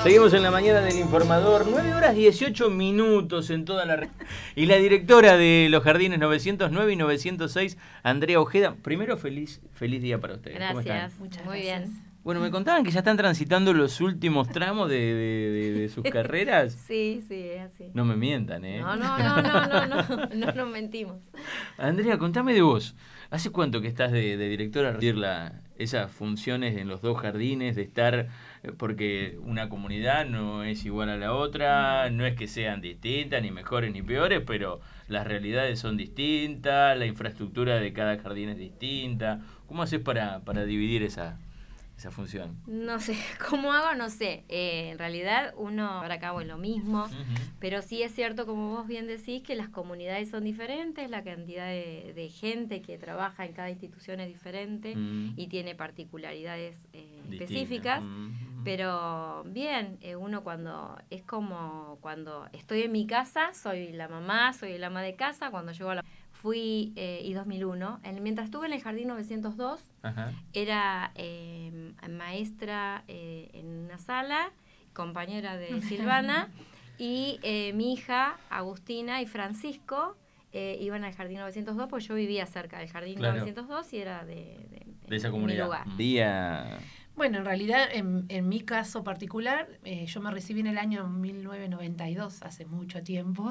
Seguimos en la mañana del Informador, 9:18 en toda la red. Y la directora de los jardines 909 y 906, Andrea Ojeda. Primero, feliz día para ustedes. Gracias. ¿Cómo están? Muchas Muy gracias. Bien. Bueno, me contaban que ya están transitando los últimos tramos de sus carreras. Sí, es así. No me mientan, ¿eh? No nos mentimos. Andrea, contame de vos. ¿Hace cuánto que estás de directora? Recibir esas funciones en los dos jardines, de estar, porque una comunidad no es igual a la otra, no es que sean distintas, ni mejores ni peores, pero las realidades son distintas, la infraestructura de cada jardín es distinta. ¿Cómo haces para dividir esa función? No sé, ¿cómo hago? No sé. En realidad uno lleva a cabo en lo mismo, pero sí es cierto, como vos bien decís, que las comunidades son diferentes, la cantidad de gente que trabaja en cada institución es diferente y tiene particularidades específicas, pero bien, uno es como cuando estoy en mi casa, soy la mamá, soy el ama de casa, cuando llego a la... Fui, y 2001, mientras estuve en el Jardín 902, era maestra en una sala, compañera de Silvana, y mi hija, Agustina y Francisco, iban al Jardín 902, porque yo vivía cerca del Jardín 902 y era de esa comunidad. Mi lugar. Bueno, en realidad, en mi caso particular, yo me recibí en el año 1992, hace mucho tiempo.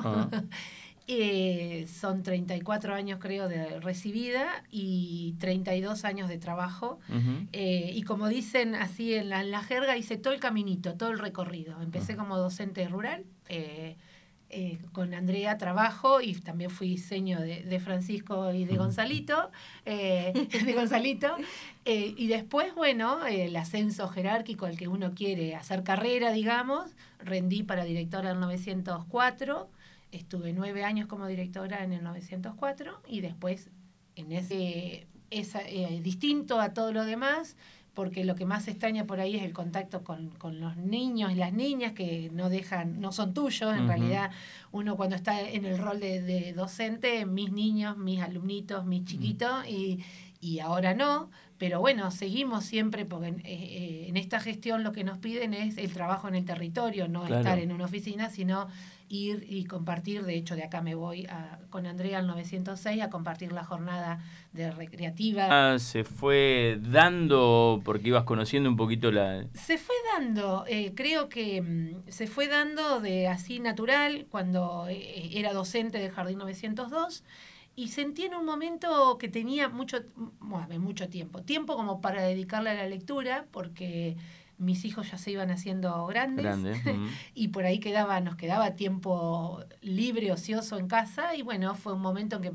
Son 34 años, creo, de recibida y 32 años de trabajo. Y como dicen así en la jerga, hice todo el caminito, todo el recorrido. Empecé como docente rural. Con Andrea trabajo y también fui diseño de Francisco y de Gonzalito. Y después, bueno, el ascenso jerárquico al que uno quiere hacer carrera, digamos. Rendí para directora del 904. Estuve 9 años como directora en el 904 y después en distinto a todo lo demás, porque lo que más extraña por ahí es el contacto con los niños y las niñas que no son tuyos. En realidad, uno cuando está en el rol de docente, mis niños, mis alumnitos, mis chiquitos, y ahora no. Pero bueno, seguimos siempre, porque en esta gestión lo que nos piden es el trabajo en el territorio, no estar en una oficina, sino ir y compartir. De hecho, de acá me voy con Andrea al 906 a compartir la jornada de recreativa. ¿Se fue dando porque ibas conociendo un poquito Se fue dando, creo que se fue dando de así natural cuando era docente del Jardín 902. Y sentí en un momento que tenía mucho tiempo como para dedicarle a la lectura, porque mis hijos ya se iban haciendo grandes. Y por ahí nos quedaba tiempo libre, ocioso en casa, y bueno, fue un momento en que